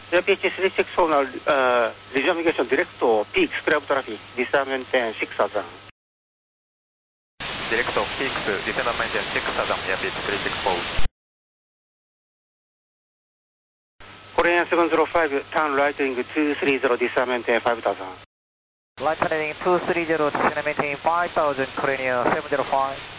APH 364 now, resume navigation direct to peak square of traffic, descend maintain 6000. Direct to peaks, descend and maintain 6000, APH 364. Korean 705, turn right heading 230, descend maintain 5000. Right heading 230, descend maintain 5000, Korean 705.